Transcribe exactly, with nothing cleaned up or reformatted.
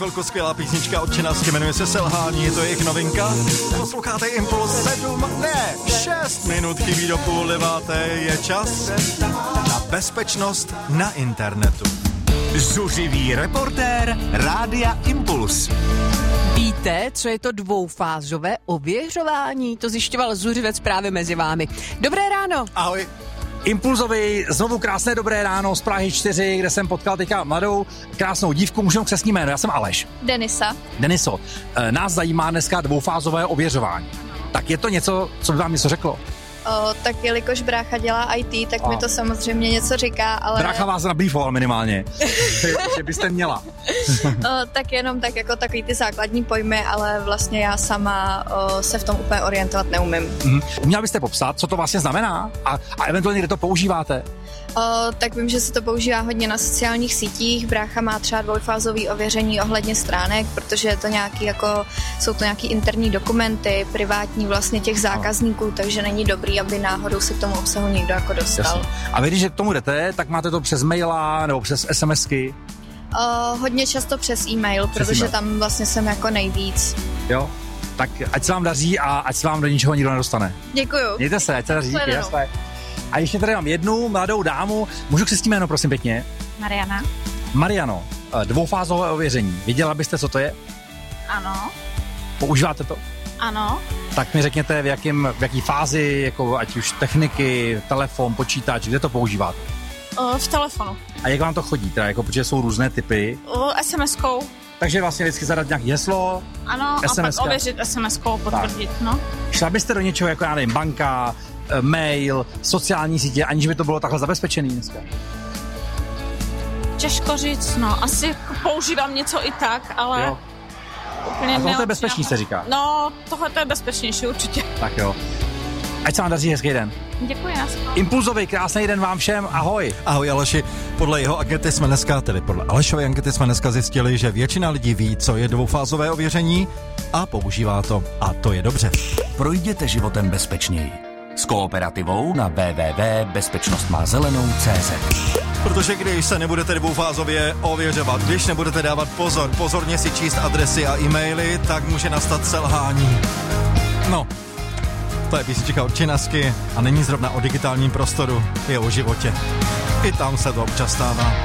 chvilku skvělá písnička od Činasky, jmenuje se Selhání, je to jejich novinka. Posloucháte Impuls sedm, ne, šest minut chybí do půl deváté, je čas na bezpečnost na internetu. Zuřivý reportér Rádia Impuls. Víte, co je to dvoufázové ověřování? To zjišťoval zuřivec právě mezi vámi. Dobré ráno. Ahoj. Impulzovi, znovu krásné dobré ráno z Prahy čtyři, kde jsem potkal teďka mladou, krásnou dívku, můžeme křestní jméno, já jsem Aleš. Denisa. Deniso, nás zajímá dneska dvoufázové ověřování. Tak je to něco, co by vám něco řeklo? O, tak jelikož brácha dělá í té, tak a. mi to samozřejmě něco říká, ale... Brácha vás nabrýfoval minimálně, že byste měla. o, tak jenom tak jako takový ty základní pojmy, ale vlastně já sama o, se v tom úplně orientovat neumím. Mm. Uměla byste popsat, co to vlastně znamená a, a eventuálně kde to používáte? O, tak vím, že se to používá hodně na sociálních sítích. Brácha má třeba dvoufázové ověření ohledně stránek, protože je to nějaký jako, jsou to nějaký interní dokumenty, privátní vlastně těch zákazníků, takže není dobrý, aby náhodou se k tomu obsahu někdo jako dostal. Jasně. A vy, když k tomu jdete, tak máte to přes maila nebo přes SMSky? O, hodně často přes e-mail, přes protože e-mail. Tam vlastně jsem jako nejvíc. Jo, tak ať se vám daří a ať se vám do ničeho nikdo nedostane. Děkuju. Mějte se, ať se daří. Jasné. A ještě tady mám jednu mladou dámu. Můžu křestní jméno, prosím, pěkně? Mariana. Mariano, dvoufázové ověření. Věděla byste, co to je? Ano. Používáte to? Ano. Tak mi řekněte, v, jakým, v jaký fázi, jako ať už techniky, telefon, počítač, kde to používáte? O, v telefonu. A jak vám to chodí, teda, jako, protože jsou různé typy? O, SMSkou. Takže vlastně vždycky zadat nějaké heslo, ano, es em eska. A pak ověřit SMSkou, potvrdit, tak. No. Šla byste do něčeho, jako já nevím, banka, mail, sociální sítě, aniž by to bylo takhle zabezpečený dneska? Těžko říct, no. Asi používám něco i tak, ale... Jo. Úplně a tohle je bezpečný, se říká. No, tohle je bezpečnější určitě. Tak jo. Ať se vám daří, hezký den. Děkuji, naschle. Impulzový, krásný den vám všem, ahoj. Ahoj Aleši, podle jeho ankety jsme dneska, tedy podle Alešovy ankety jsme dneska zjistili, že většina lidí ví, co je dvoufázové ověření a používá to. A to je dobře. Projděte životem bezpečněji. S Kooperativou na w w w tečka bezpečnost má zelenou tečka c z. Protože když se nebudete dvoufázově ověřovat, když nebudete dávat pozor, pozorně si číst adresy a e-maily, tak může nastat selhání. No, to je písnička od Činasky a není zrovna o digitálním prostoru, je o životě. I tam se to občas stává.